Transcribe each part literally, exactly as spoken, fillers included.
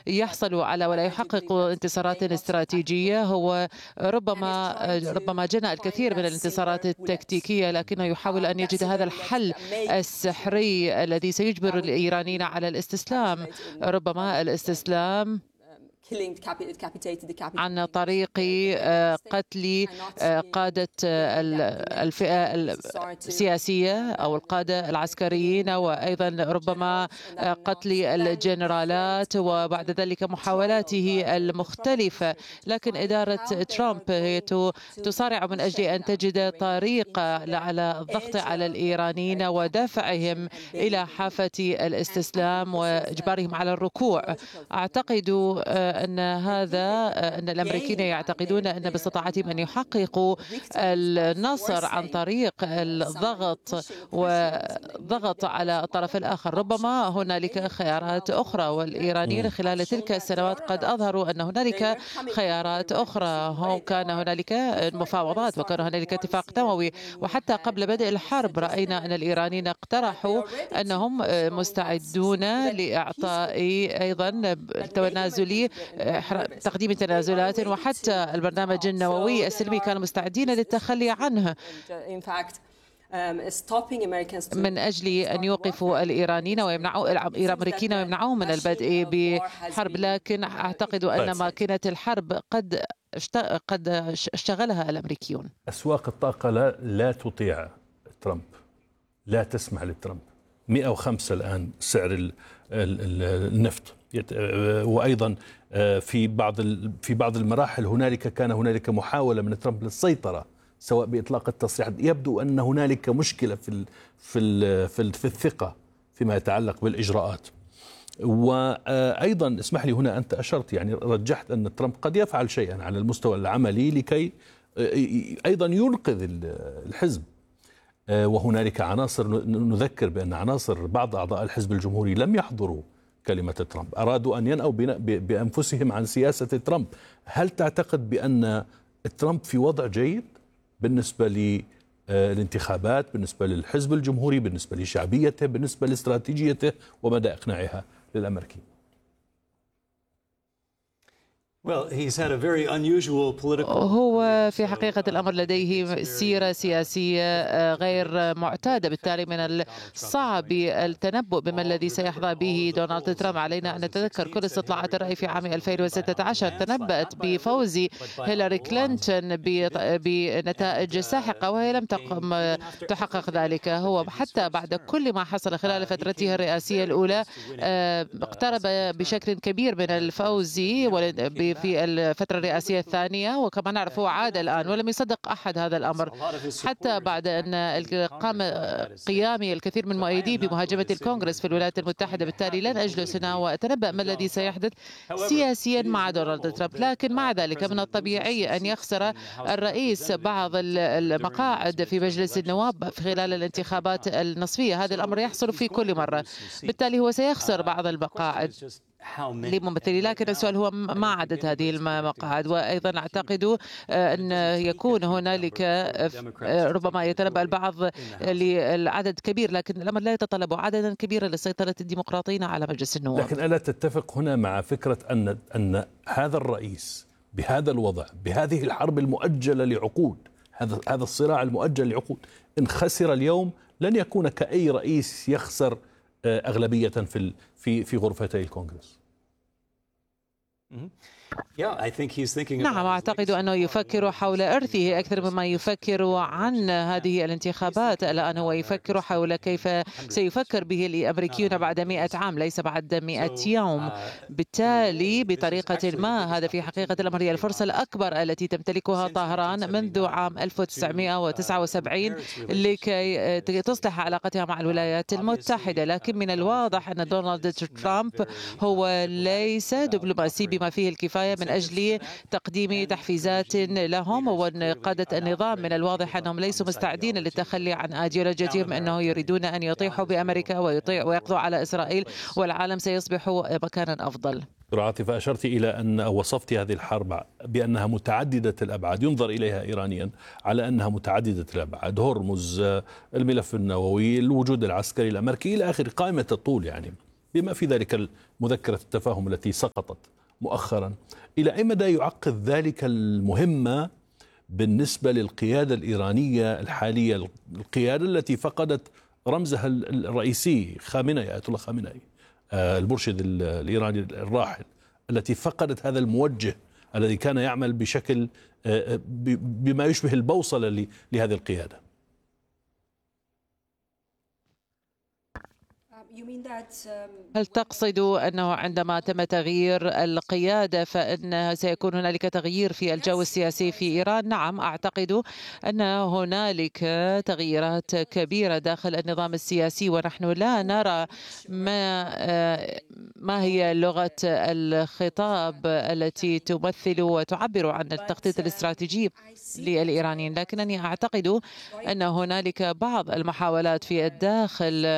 يحصلوا على ولا يحققوا انتصارات استراتيجية. هو ربما ربما جنى الكثير من الانتصارات التكتيكية، لكنه يحاول أن يجد هذا الحل السحري الذي سيجبر الإيرانيين على الاستسلام. ربما الاستسلام عن طريق قتل قادة الفئة السياسية أو القادة العسكريين، وأيضا ربما قتل الجنرالات، وبعد ذلك محاولاته المختلفة. لكن إدارة ترامب هي تصارع من أجل أن تجد طريقة على الضغط على الإيرانيين ودفعهم إلى حافة الاستسلام وإجبارهم على الركوع. أعتقد أن هذا أن الأمريكيين يعتقدون أن باستطاعتهم أن يحققوا النصر عن طريق الضغط والضغط على الطرف الآخر. ربما هنالك خيارات أخرى، والإيرانيين خلال تلك السنوات قد أظهروا أن هنالك خيارات أخرى. كان هنالك مفاوضات وكان هنالك اتفاق نووي، وحتى قبل بدء الحرب رأينا أن الإيرانيين اقترحوا أنهم مستعدون لإعطاء أيضا تنازلي تقديم تنازلات، وحتى البرنامج النووي السلمي كانوا مستعدين للتخلي عنه من أجل أن يوقفوا الإيرانيين ويمنعوا الأمريكيين ويمنعوهم من البدء بحرب. لكن أعتقد أن ماكينة الحرب قد قد اشتغلها الأمريكيون. أسواق الطاقة لا, لا تطيع ترامب، لا تسمح لترامب. مئة وخمسة الآن سعر النفط، وأيضا في بعض في بعض المراحل هنالك كان هنالك محاولة من ترامب للسيطرة، سواء بإطلاق التصريحات. يبدو أن هنالك مشكلة في ال في ال في, ال في الثقة فيما يتعلق بالإجراءات. وأيضا اسمح لي هنا، أنت أشرت يعني رجحت أن ترامب قد يفعل شيئا على المستوى العملي لكي أيضا ينقذ الحزب. وهنالك عناصر، نذكر بأن عناصر بعض أعضاء الحزب الجمهوري لم يحضروا كلمة ترامب، أرادوا أن ينأوا بأنفسهم عن سياسة ترامب. هل تعتقد بأن ترامب في وضع جيد بالنسبة للانتخابات، بالنسبة للحزب الجمهوري، بالنسبة لشعبيته، بالنسبة لاستراتيجيته ومدى إقناعها للأمريكيين؟ هو في حقيقة الأمر لديه سيرة سياسية غير معتادة، بالتالي من الصعب التنبؤ بما الذي سيحظى به دونالد ترامب. علينا أن نتذكر كل استطلاعات الرأي في عام ألفين وستة عشر تنبأت بفوز هيلاري كلينتون بنتائج ساحقة، وهي لم تقم تحقق ذلك. هو حتى بعد كل ما حصل خلال فترته الرئاسية الأولى اقترب بشكل كبير من الفوز في الفترة الرئاسية الثانية، وكما نعرف هو عاد الآن ولم يصدق أحد هذا الأمر، حتى بعد أن قام قيامي الكثير من مؤيديه بمهاجمة الكونغرس في الولايات المتحدة. بالتالي لن أجلس هنا وأتنبأ ما الذي سيحدث سياسيا مع دونالد ترامب، لكن مع ذلك من الطبيعي أن يخسر الرئيس بعض المقاعد في مجلس النواب خلال الانتخابات النصفية. هذا الأمر يحصل في كل مرة، بالتالي هو سيخسر بعض المقاعد لممثلي. لكن السؤال هو ما عدد هذه المقاعد، وأيضا أعتقد أن يكون هنالك ربما يتنبأ البعض للعدد كبير، لكن الأمر لا يتطلب عددا كبيرا لسيطرة الديمقراطيين على مجلس النواب. لكن ألا تتفق هنا مع فكرة أن أن هذا الرئيس بهذا الوضع، بهذه الحرب المؤجلة لعقود، هذا هذا الصراع المؤجل لعقود، إن خسر اليوم لن يكون كأي رئيس يخسر أغلبية في في في غرفتي الكونغرس؟ نعم، أعتقد أنه يفكر حول إرثه أكثر مما يفكر عن هذه الانتخابات. الآن هو يفكر حول كيف سيفكر به الأمريكيون بعد مئة عام، ليس بعد مئة يوم. بالتالي بطريقة ما هذا في حقيقة الأمر هي الفرصة الأكبر التي تمتلكها طهران منذ عام ألف وتسعمئة وتسعة وسبعين لكي تصلح علاقتها مع الولايات المتحدة. لكن من الواضح أن دونالد ترامب هو ليس دبلوماسي بما فيه الكفاية من أجل تقديم تحفيزات لهم، وقادة النظام من الواضح أنهم ليسوا مستعدين للتخلي عن أيديولوجيتهم، أنه يريدون أن يطيحوا بأمريكا ويطيع ويقضوا على إسرائيل، والعالم سيصبح مكانا أفضل. عاطفة، أشرت إلى أن وصفت هذه الحرب بأنها متعددة الأبعاد، ينظر إليها إيرانيا على أنها متعددة الأبعاد، هرمز، الملف النووي، الوجود العسكري الأمريكي إلى آخر قائمة الطول. يعني بما في ذلك مذكرة التفاهم التي سقطت مؤخرا. إلى أي مدى يعقد ذلك المهمة بالنسبة للقيادة الإيرانية الحالية، القيادة التي فقدت رمزها الرئيسي خامنئي، آية الله خامنئي المرشد الإيراني الراحل، التي فقدت هذا الموجه الذي كان يعمل بشكل بما يشبه البوصلة لهذه القيادة؟ هل تقصد أنه عندما تم تغيير القيادة فإن سيكون هنالك تغيير في الجو السياسي في إيران؟ نعم، أعتقد أن هنالك تغييرات كبيرة داخل النظام السياسي، ونحن لا نرى ما ما هي لغة الخطاب التي تمثل وتعبر عن التخطيط الاستراتيجي للإيرانيين. لكنني أعتقد أن هنالك بعض المحاولات في الداخل،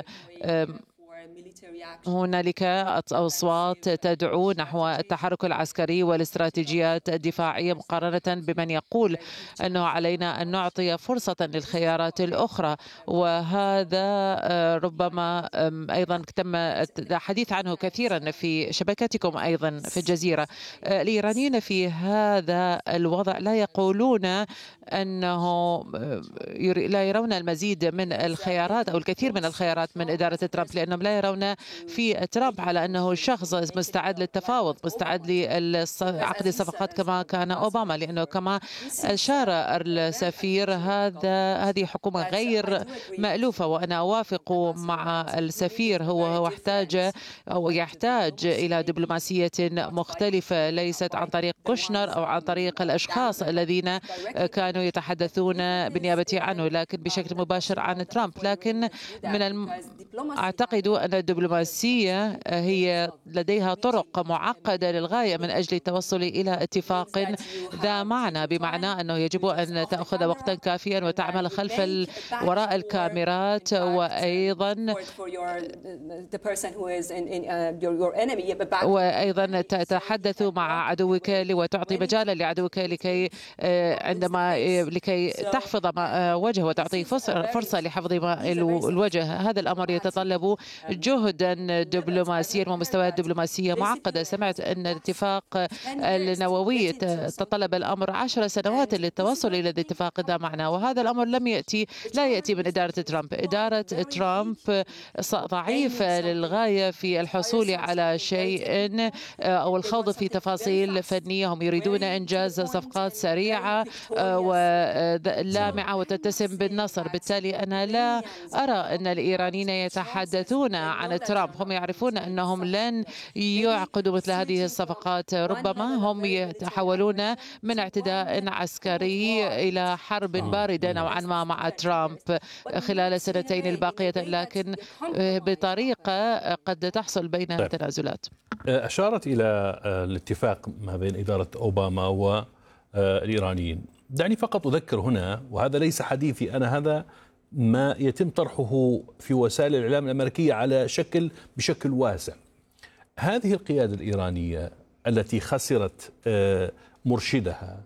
هنالك أصوات تدعو نحو التحرك العسكري والاستراتيجيات الدفاعية، مقارنة بمن يقول أنه علينا أن نعطي فرصة للخيارات الأخرى. وهذا ربما أيضا تم الحديث عنه كثيرا في شبكتكم أيضا في الجزيرة. الإيرانيين في هذا الوضع لا يقولون أنه لا يرون المزيد من الخيارات أو الكثير من الخيارات من إدارة ترامب، لأنهم لا يرون في ترامب على أنه شخص مستعد للتفاوض، مستعد لعقد الصفقات كما كان أوباما، لأنه كما أشار السفير هذا هذه حكومة غير مألوفة. وأنا أوافق مع السفير، هو هو يحتاج أو يحتاج إلى دبلوماسية مختلفة، ليست عن طريق كوشنر أو عن طريق الأشخاص الذين كانوا يتحدثون بالنيابة عنه، لكن بشكل مباشر عن ترامب. لكن من الم... أعتقد أن الدبلوماسية هي لديها طرق معقدة للغاية من أجل التوصل إلى اتفاق ذا معنى، بمعنى أنه يجب أن تأخذ وقتا كافيا وتعمل خلف ال... وراء الكاميرات، وأيضا وأيضا تتحدث مع عدوك وتعطي مجالا لعدوك لكي عندما لكي تحفظ وجهه وتعطي فرصة لحفظ الوجه. هذا الأمر يتطلب جهدا دبلوماسيا ومستويات دبلوماسية معقدة. سمعت أن الاتفاق النووي تطلب الأمر عشر سنوات للتوصل إلى الاتفاق ذا معنى، وهذا الأمر لم يأتي لا يأتي من إدارة ترامب. إدارة ترامب ضعيفة للغاية في الحصول على شيء أو الخوض في تفاصيل فنية. هم يريدون إنجاز صفقات سريعة ولامعة وتتسم بالنصر. بالتالي أنا لا أرى أن الإيرانيين يتحدثون عن ترامب، هم يعرفون أنهم لن يعقدوا مثل هذه الصفقات. ربما هم يتحولون من اعتداء عسكري إلى حرب باردة نوعا ما مع ترامب خلال السنتين الباقية، لكن بطريقة قد تحصل بينها طيب. تنازلات. أشارت إلى الاتفاق ما بين إدارة أوباما والإيرانيين. دعني فقط أذكر هنا، وهذا ليس حديثي أنا، هذا ما يتم طرحه في وسائل الإعلام الأمريكية على شكل بشكل واسع. هذه القيادة الإيرانية التي خسرت مرشدها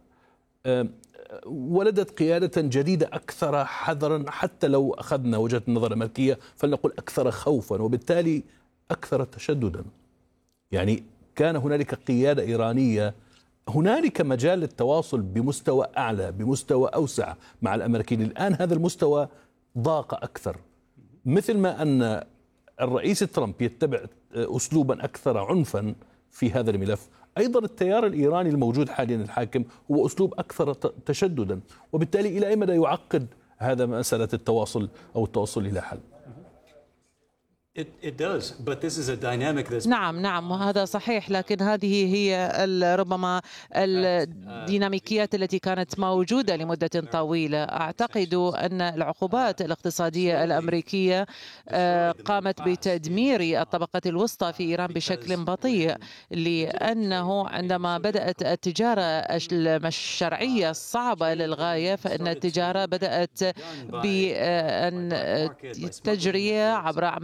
ولدت قيادة جديدة أكثر حذرا، حتى لو أخذنا وجهة النظر الأمريكية فلنقل أكثر خوفا وبالتالي أكثر تشددا. يعني كان هنالك قيادة إيرانية، هنالك مجال للتواصل بمستوى أعلى بمستوى أوسع مع الأمريكيين. الآن هذا المستوى ضاق أكثر، مثل ما أن الرئيس ترامب يتبع أسلوبا أكثر عنفا في هذا الملف، أيضا التيار الإيراني الموجود حاليا الحاكم هو أسلوب أكثر تشددا، وبالتالي إلى أي مدى يعقد هذا مسألة التواصل أو التوصل إلى حل؟ It does, but this is a dynamic that's... نعم نعم هذا صحيح، لكن هذه هي ربما الديناميكيات التي كانت موجودة لمدة طويلة. أعتقد أن العقوبات الاقتصادية الأمريكية قامت بتدمير الطبقة الوسطى في إيران بشكل بطيء، لأنه عندما بدأت التجارة الشرعية الصعبة للغاية فإن التجارة بدأت بأن تجري عبر عمل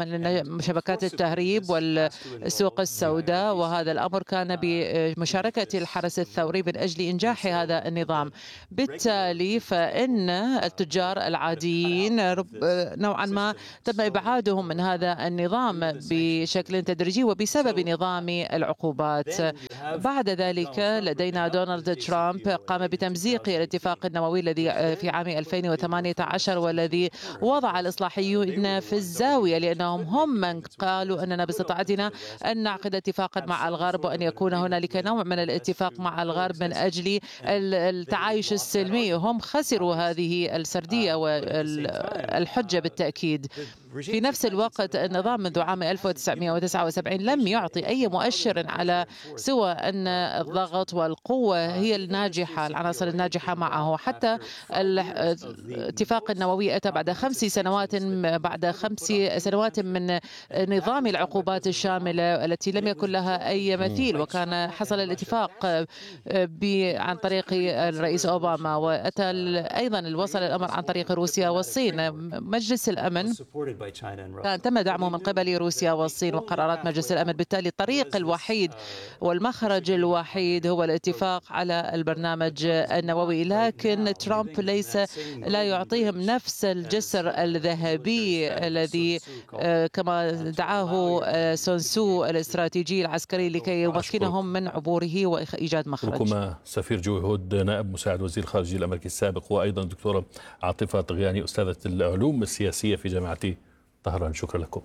شبكات التهريب والسوق السوداء، وهذا الأمر كان بمشاركة الحرس الثوري من أجل إنجاح هذا النظام. بالتالي فإن التجار العاديين نوعا ما تم إبعادهم من هذا النظام بشكل تدريجي وبسبب نظام العقوبات. بعد ذلك لدينا دونالد ترامب قام بتمزيق الاتفاق النووي الذي في عام ألفين وثمانية عشر والذي وضع الإصلاحيون في الزاوية، لأنهم هم من قالوا أننا باستطاعتنا أن نعقد اتفاقا مع الغرب وأن يكون هنالك نوع من الاتفاق مع الغرب من أجل التعايش السلمي. هم خسروا هذه السردية والحجة بالتأكيد. في نفس الوقت النظام منذ عام ألف وتسعمئة وتسعة وسبعين لم يعطي أي مؤشر على سوى أن الضغط والقوة هي الناجحة، العناصر الناجحة معه. حتى الاتفاق النووي أتى بعد خمس سنوات بعد خمس سنوات من نظام العقوبات الشاملة التي لم يكن لها أي مثيل، وكان حصل الاتفاق عن طريق الرئيس أوباما، وأتى أيضا وصل الأمر عن طريق روسيا والصين. مجلس الأمن كان تم دعمه من قبل روسيا والصين وقرارات مجلس الأمن. بالتالي الطريق الوحيد والمخرج الوحيد هو الاتفاق على البرنامج النووي، لكن ترامب ليس لا يعطيهم نفس الجسر الذهبي الذي كما دعاه سون سو الاستراتيجي العسكري لكي يمكنهم من عبوره وإيجاد مخرج. لكما سفير جوي هود نائب مساعد وزير الخارجية الأمريكي السابق، وأيضا دكتورة عاطفة طغياني أستاذة العلوم السياسية في جامعة طهران، شكرا لكم.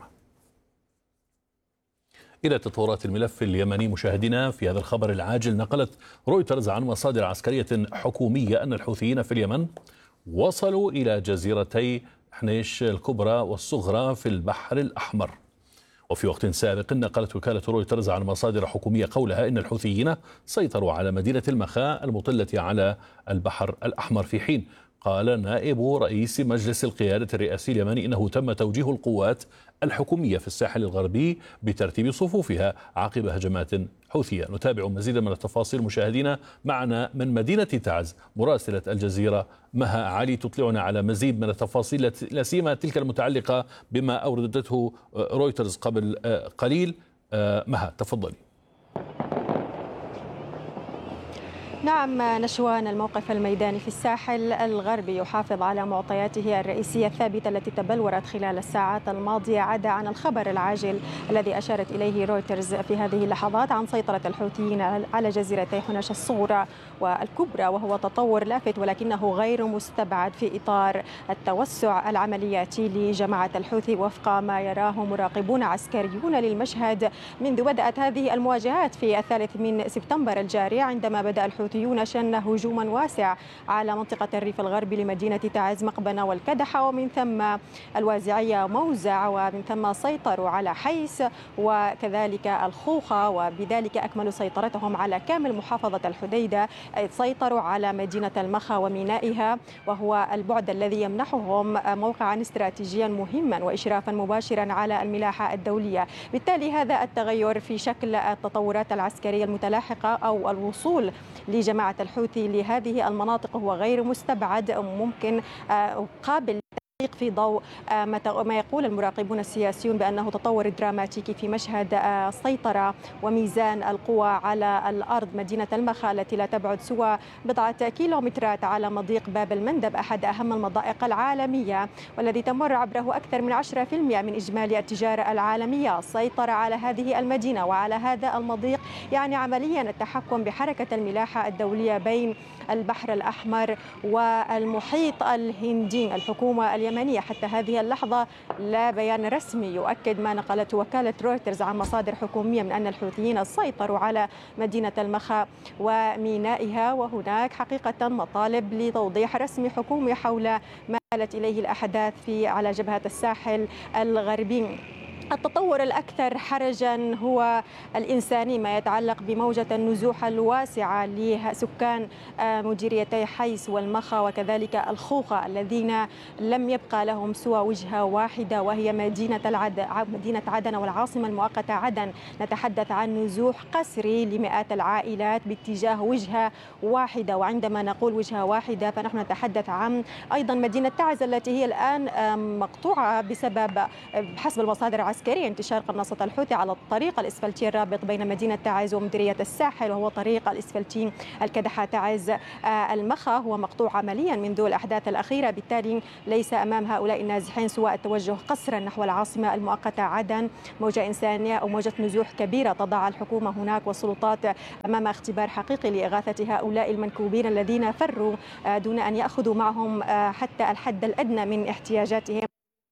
إلى تطورات الملف اليمني مشاهدينا، في هذا الخبر العاجل نقلت رويترز عن مصادر عسكرية حكومية أن الحوثيين في اليمن وصلوا إلى جزيرتي حنيش الكبرى والصغرى في البحر الأحمر. وفي وقت سابق نقلت وكالة رويترز عن مصادر حكومية قولها إن الحوثيين سيطروا على مدينة المخاء المطلة على البحر الأحمر، في حين قال نائب رئيس مجلس القيادة الرئاسي اليمني إنه تم توجيه القوات الحكومية في الساحل الغربي بترتيب صفوفها عقب هجمات حوثية. نتابع مزيدا من التفاصيل مشاهدينا معنا من مدينة تعز مراسلة الجزيرة مها علي تطلعنا على مزيد من التفاصيل، لا سيما تلك المتعلقة بما أوردته رويترز قبل قليل. مها تفضلي. نعم نشوان، الموقف الميداني في الساحل الغربي يحافظ على معطياته الرئيسية الثابتة التي تبلورت خلال الساعات الماضية، عدا عن الخبر العاجل الذي أشارت إليه رويترز في هذه اللحظات عن سيطرة الحوثيين على جزيرتي حنيش الصغرى والكبرى، وهو تطور لافت ولكنه غير مستبعد في إطار التوسع العملياتي لجماعة الحوثي وفق ما يراه مراقبون عسكريون للمشهد منذ بدأت هذه المواجهات في الثالث من سبتمبر الجاري، عندما بدأ الحوثي شن هجوما واسع على منطقة الريف الغربي لمدينة تعز مقبنة والكدحة، ومن ثم الوازعية موزع، ومن ثم سيطروا على حيس وكذلك الخوخة، وبذلك أكملوا سيطرتهم على كامل محافظة الحديدة. سيطروا على مدينة المخا ومينائها، وهو البعد الذي يمنحهم موقعا استراتيجيا مهما وإشرافا مباشرا على الملاحة الدولية. بالتالي هذا التغير في شكل التطورات العسكرية المتلاحقة أو الوصول لجماعة الحوثي لهذه المناطق هو غير مستبعد، ممكن قابل في ضوء ما يقول المراقبون السياسيون بأنه تطور دراماتيكي في مشهد السيطرة وميزان القوى على الأرض. مدينة المخا التي لا تبعد سوى بضعة كيلومترات على مضيق باب المندب، أحد أهم المضائق العالمية والذي تمر عبره أكثر من عشرة بالمئة من إجمالي التجارة العالمية، السيطرة على هذه المدينة وعلى هذا المضيق يعني عمليا التحكم بحركة الملاحة الدولية بين البحر الأحمر والمحيط الهندي. الحكومة اليمنية حتى هذه اللحظة لا بيان رسمي يؤكد ما نقلته وكالة رويترز عن مصادر حكومية من أن الحوثيين سيطروا على مدينة المخا ومينائها، وهناك حقيقة مطالب لتوضيح رسمي حكومي حول ما آلت إليه الأحداث في على جبهة الساحل الغربي. التطور الأكثر حرجا هو الإنساني، ما يتعلق بموجة النزوح الواسعة لسكان مديريتي حيس والمخا وكذلك الخوخة الذين لم يبقى لهم سوى وجهة واحدة وهي مدينة العد... مدينة عدن والعاصمة المؤقتة عدن. نتحدث عن نزوح قسري لمئات العائلات باتجاه وجهة واحدة، وعندما نقول وجهة واحدة فنحن نتحدث عن أيضا مدينة تعز التي هي الآن مقطوعة بسبب حسب المصادر العسكرية العسكري انتشار قناصة الحوثي على الطريق الإسفلتي الرابط بين مدينة تعز ومديرية الساحل، وهو طريق الإسفلتي الكدحة تعز المخا، هو مقطوع عمليا منذ الأحداث الأخيرة. بالتالي ليس أمام هؤلاء النازحين سوى التوجه قسرا نحو العاصمة المؤقتة عدن. موجة إنسانية أو موجة نزوح كبيرة تضع الحكومة هناك والسلطات أمام اختبار حقيقي لإغاثة هؤلاء المنكوبين الذين فروا دون أن يأخذوا معهم حتى الحد الأدنى من احتياجاتهم.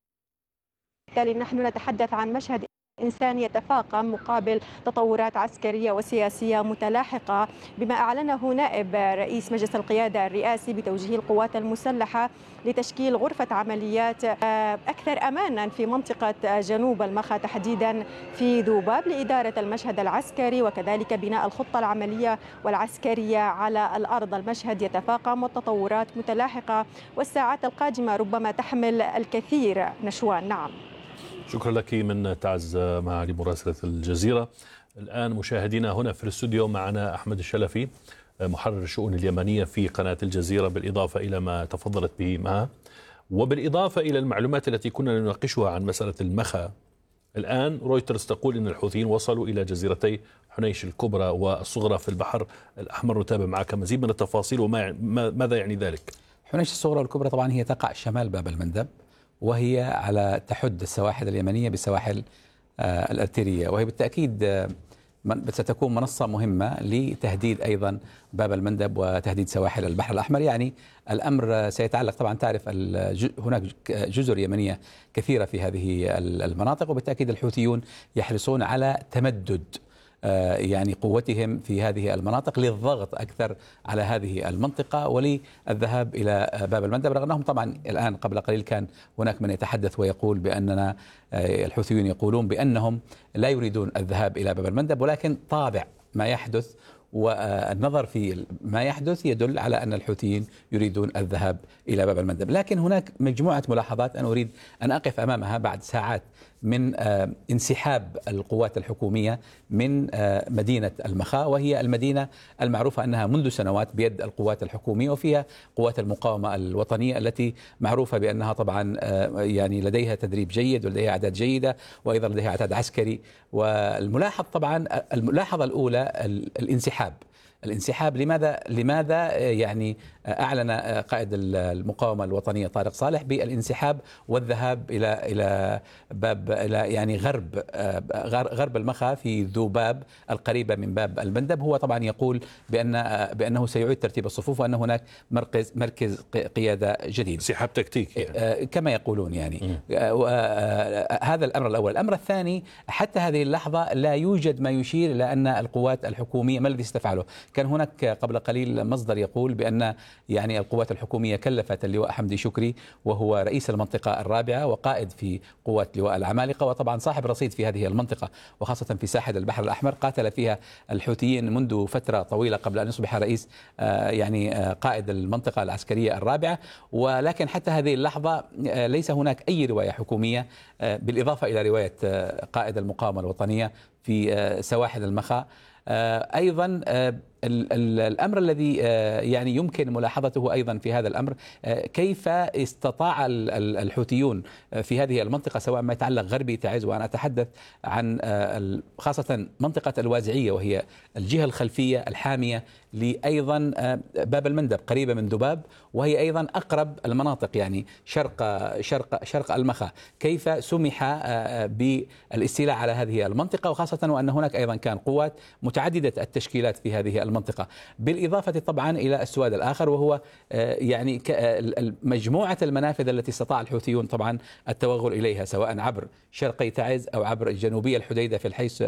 بالتالي نحن نتحدث عن مشهد إنساني يتفاقم مقابل تطورات عسكرية وسياسية متلاحقة، بما أعلنه نائب رئيس مجلس القيادة الرئاسي بتوجيه القوات المسلحة لتشكيل غرفة عمليات أكثر أمانا في منطقة جنوب المخا، تحديدا في ذوباب، لإدارة المشهد العسكري وكذلك بناء الخطة العملية والعسكرية على الأرض. المشهد يتفاقم والتطورات متلاحقة، والساعات القادمة ربما تحمل الكثير. نشوان. نعم، شكرا لك من تعز معالي مراسلة الجزيرة. الآن مشاهدينا هنا في الاستوديو معنا أحمد الشلفي محرر الشؤون اليمنية في قناة الجزيرة، بالإضافة إلى ما تفضلت به معها وبالإضافة إلى المعلومات التي كنا نناقشها عن مسألة المخا. الآن رويترز تقول إن الحوثيين وصلوا إلى جزيرتي حنيش الكبرى والصغرى في البحر الأحمر. نتابع معك مزيد من التفاصيل وماذا يعني ذلك. حنيش الصغرى والكبرى طبعا هي تقع شمال باب المندب، وهي على تحد السواحل اليمنية بسواحل آه الأرترية، وهي بالتأكيد آه ستكون منصة مهمة لتهديد أيضا باب المندب وتهديد سواحل البحر الأحمر. يعني الأمر سيتعلق طبعا، تعرف هناك جزر يمنية كثيرة في هذه المناطق، وبالتأكيد الحوثيون يحرصون على تمدد يعني قوتهم في هذه المناطق للضغط أكثر على هذه المنطقة وللذهاب إلى باب المندب، رغم أنهم طبعا الآن قبل قليل كان هناك من يتحدث ويقول بأننا الحوثيون يقولون بأنهم لا يريدون الذهاب إلى باب المندب، ولكن طابع ما يحدث والنظر في ما يحدث يدل على أن الحوثيين يريدون الذهاب إلى باب المندب. لكن هناك مجموعة ملاحظات أنا أريد أن أقف أمامها بعد ساعات من انسحاب القوات الحكومية من مدينة المخا، وهي المدينة المعروفة أنها منذ سنوات بيد القوات الحكومية، وفيها قوات المقاومة الوطنية التي معروفة بأنها طبعا يعني لديها تدريب جيد ولديها أعداد جيدة وأيضا لديها عتاد عسكري. والملاحظ طبعا الملاحظة الأولى الانسحاب. الانسحاب لماذا لماذا يعني أعلن قائد المقاومة الوطنية طارق صالح بالانسحاب والذهاب إلى إلى باب إلى يعني غرب غرب المخا في ذوباب القريبة من باب المندب. هو طبعا يقول بأن بأنه سيعيد ترتيب الصفوف وأنه هناك مركز مركز قيادة جديد، انسحاب تكتيكي يعني. كما يقولون يعني. هذا الأمر الأول. الأمر الثاني، حتى هذه اللحظة لا يوجد ما يشير إلى أن القوات الحكومية ما الذي ستفعله. كان هناك قبل قليل مصدر يقول بأن يعني القوات الحكومية كلفت اللواء حمدي شكري وهو رئيس المنطقة الرابعة وقائد في قوات لواء العمالقة وطبعا صاحب رصيد في هذه المنطقة وخاصة في ساحل البحر الأحمر، قاتل فيها الحوثيين منذ فترة طويلة قبل أن يصبح رئيس يعني قائد المنطقة العسكرية الرابعة. ولكن حتى هذه اللحظة ليس هناك أي رواية حكومية بالإضافة إلى رواية قائد المقاومة الوطنية في سواحل المخا. أيضا الأمر الذي يعني يمكن ملاحظته أيضا في هذا الأمر، كيف استطاع الحوثيون في هذه المنطقة سواء ما يتعلق غربي تعز، وأنا أتحدث عن خاصة منطقة الوازعية وهي الجهة الخلفية الحامية لأيضا باب المندب قريبة من ذباب، وهي أيضا أقرب المناطق يعني شرق شرق شرق المخا، كيف سمح بالاستيلاء على هذه المنطقة، وخاصة وأن هناك أيضا كان قوات متعددة التشكيلات في هذه المنطقة، بالإضافة طبعا إلى السواد الآخر وهو يعني مجموعة المنافذ التي استطاع الحوثيون طبعا التوغل إليها سواء عبر شرقي تعز أو عبر جنوبي الحديدة في الحيس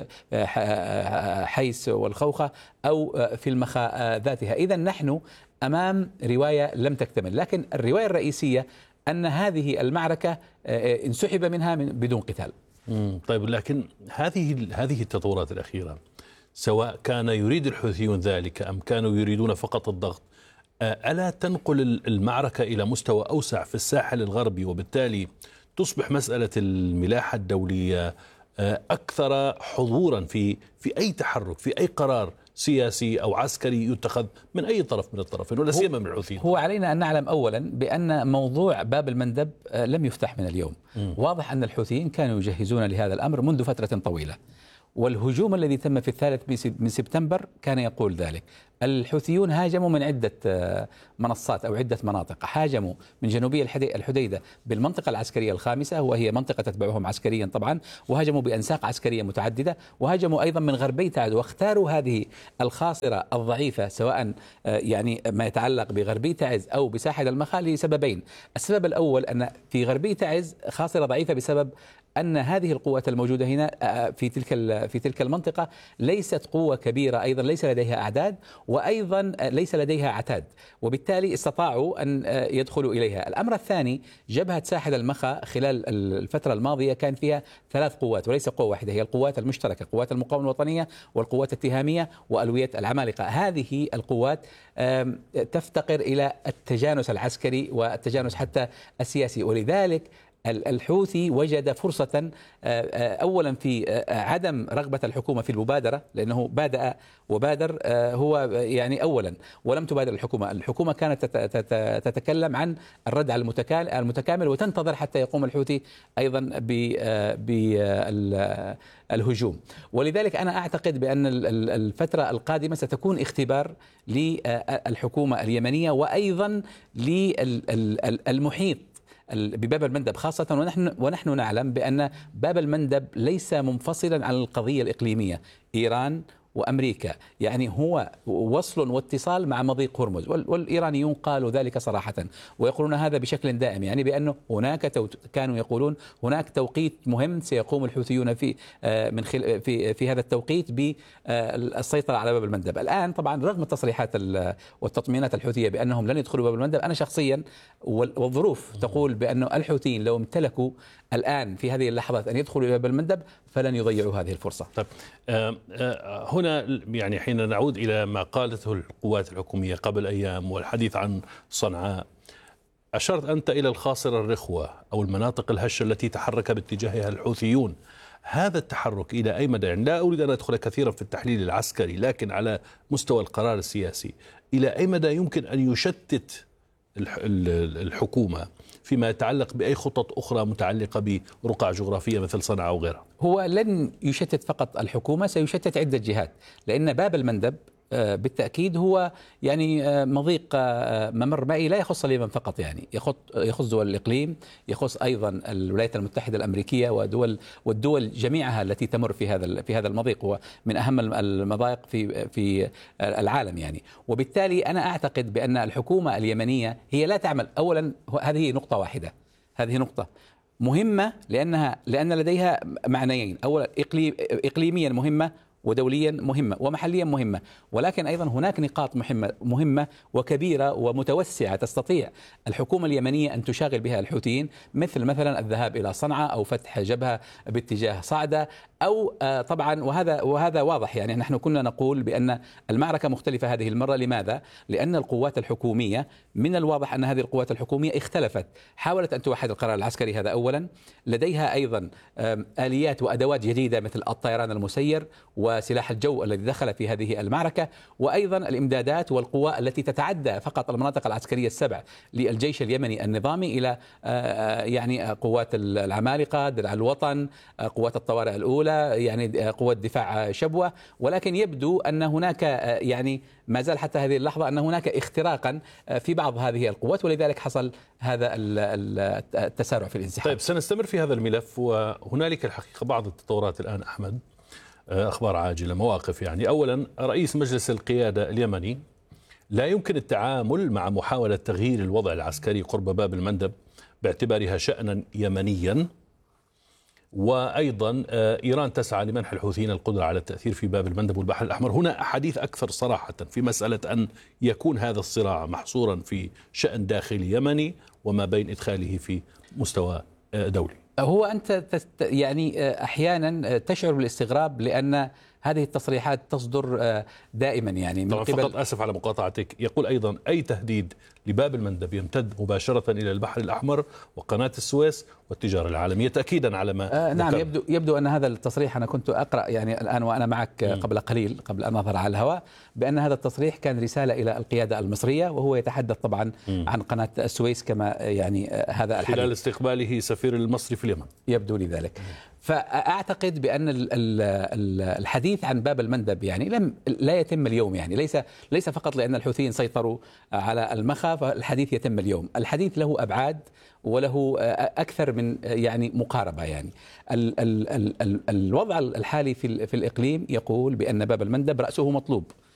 حيس والخوخة أو في المخا ذاتها. إذن نحن أمام رواية لم تكتمل، لكن الرواية الرئيسية أن هذه المعركة انسحب منها من بدون قتال. طيب، لكن هذه هذه التطورات الأخيرة سواء كان يريد الحوثيون ذلك أم كانوا يريدون فقط الضغط، ألا تنقل المعركة إلى مستوى أوسع في الساحل الغربي، وبالتالي تصبح مسألة الملاحة الدولية أكثر حضورا في في أي تحرك في أي قرار سياسي أو عسكري يتخذ من أي طرف من الطرفين ولا سيما من الحوثيين؟ هو علينا أن نعلم أولا بأن موضوع باب المندب لم يفتح من اليوم. م. واضح أن الحوثيين كانوا يجهزون لهذا الأمر منذ فترة طويلة، والهجوم الذي تم في الثالث من سبتمبر كان يقول ذلك. الحوثيون هاجموا من عدة منصات أو عدة مناطق، هاجموا من جنوبية الحديدة بالمنطقة العسكرية الخامسة وهي منطقة تتبعهم عسكريا طبعا، وهاجموا بأنساق عسكرية متعددة، وهاجموا أيضا من غربي تعز، واختاروا هذه الخاصرة الضعيفة سواء يعني ما يتعلق بغربي تعز أو بساحل المخا لسببين. السبب الأول أن في غربي تعز خاصرة ضعيفة بسبب أن هذه القوات الموجودة هنا في تلك في تلك المنطقة ليست قوة كبيرة، أيضا ليس لديها أعداد وأيضا ليس لديها عتاد، وبالتالي استطاعوا أن يدخلوا إليها. الأمر الثاني، جبهة ساحل المخا خلال الفترة الماضية كان فيها ثلاث قوات وليس قوة واحدة، هي القوات المشتركة، قوات المقاومة الوطنية والقوات التهامية وألوية العمالقة. هذه القوات تفتقر إلى التجانس العسكري والتجانس حتى السياسي، ولذلك الحوثي وجد فرصة أولا في عدم رغبة الحكومة في المبادرة، لأنه بادأ وبادر هو يعني أولا، ولم تبادر الحكومة. الحكومة كانت تتكلم عن الرد على المتكامل وتنتظر حتى يقوم الحوثي أيضا بالهجوم. ولذلك أنا أعتقد بأن الفترة القادمة ستكون اختبار للحكومة اليمنية وأيضا للمحيط بباب المندب خاصة، ونحن ونحن نعلم بأن باب المندب ليس منفصلا عن القضية الإقليمية، إيران وأمريكا، يعني هو وصل واتصال مع مضيق هرمز، والإيرانيون قالوا ذلك صراحة ويقولون هذا بشكل دائم، يعني بأنه هناك كانوا يقولون هناك توقيت مهم سيقوم الحوثيون في من خل في في هذا التوقيت بالسيطرة على باب المندب. الآن طبعا رغم التصريحات والتطمينات الحوثية بأنهم لن يدخلوا باب المندب، أنا شخصيا والظروف تقول بأنه الحوثيين لو امتلكوا الآن في هذه اللحظات أن يدخلوا باب المندب فلن يضيعوا هذه الفرصة. طيب آه آه هنا يعني حين نعود إلى ما قالته القوات الحكومية قبل أيام والحديث عن صنعاء، أشرت أنت إلى الخاصرة الرخوة أو المناطق الهشة التي تحرك باتجاهها الحوثيون. هذا التحرك إلى أي مدى؟ يعني لا أريد أن أدخل كثيرا في التحليل العسكري، لكن على مستوى القرار السياسي إلى أي مدى يمكن أن يشتت الحكومة فيما يتعلق بأي خطط أخرى متعلقة برقع جغرافية مثل صنعاء أو غيرها؟ هو لن يشتت فقط الحكومة، سيشتت عدة جهات، لأن باب المندب بالتأكيد هو يعني مضيق ممر مائي لا يخص اليمن فقط، يعني يخص دول الإقليم، يخص أيضا الولايات المتحدة الأمريكية ودول والدول جميعها التي تمر في هذا في هذا المضيق، هو من أهم المضايق في في العالم يعني. وبالتالي أنا أعتقد بأن الحكومة اليمنية هي لا تعمل، أولا هذه نقطة واحدة، هذه نقطة مهمة لأنها لأن لديها معنيين، أولا إقليم إقليميا مهمة ودوليا مهمة ومحليا مهمة، ولكن أيضا هناك نقاط مهمة مهمة وكبيرة ومتوسعة تستطيع الحكومة اليمنية أن تشاغل بها الحوثيين، مثل مثلا الذهاب إلى صنعاء أو فتح جبهة باتجاه صعدة، أو طبعا وهذا وهذا واضح، يعني نحن كنا نقول بأن المعركة مختلفة هذه المرة. لماذا؟ لأن القوات الحكومية من الواضح أن هذه القوات الحكومية اختلفت، حاولت أن توحد القرار العسكري، هذا أولا، لديها أيضا آليات وأدوات جديدة مثل الطيران المسير وسلاح الجو الذي دخل في هذه المعركة، وأيضا الإمدادات والقوى التي تتعدى فقط المناطق العسكرية السبع للجيش اليمني النظامي إلى يعني قوات العمالقة، درع الوطن، قوات الطوارئ الأولى، يعني قوات دفاع شبوة. ولكن يبدو أن هناك يعني ما زال حتى هذه اللحظة أن هناك اختراقا في بعض هذه القوات، ولذلك حصل هذا التسارع في الانسحاب. طيب سنستمر في هذا الملف، وهنالك الحقيقة بعض التطورات الآن أحمد، أخبار عاجلة، مواقف. يعني أولا رئيس مجلس القيادة اليمني لا يمكن التعامل مع محاولة تغيير الوضع العسكري قرب باب المندب باعتبارها شأنا يمنيا، وأيضا إيران تسعى لمنح الحوثيين القدرة على التأثير في باب المندب والبحر الأحمر. هنا أحاديث أكثر صراحة في مسألة أن يكون هذا الصراع محصورا في شأن داخلي يمني وما بين إدخاله في مستوى دولي. هو أنت يعني أحيانا تشعر بالاستغراب، لأن هذه التصريحات تصدر دائما يعني من قبل. فقط آسف على مقاطعتك، يقول أيضا أي تهديد لباب المندب يمتد مباشرة إلى البحر الأحمر وقناة السويس والتجارة العالمية، تأكيدا على ما آه نعم. يبدو يبدو أن هذا التصريح، أنا كنت أقرأ يعني الآن وأنا معك قبل قليل قبل أن أظهر على الهواء، بأن هذا التصريح كان رسالة إلى القيادة المصرية، وهو يتحدث طبعا م. عن قناة السويس كما يعني هذا الحديث خلال استقباله سفير المصري في اليمن. يبدو لي ذلك. فأعتقد بأن الحديث عن باب المندب يعني لم لا يتم اليوم، يعني ليس ليس فقط لأن الحوثيين سيطروا على المخا فالحديث يتم اليوم، الحديث له أبعاد وله أكثر من يعني مقاربة. يعني ال ال ال ال الوضع الحالي في في الإقليم يقول بأن باب المندب رأسه مطلوب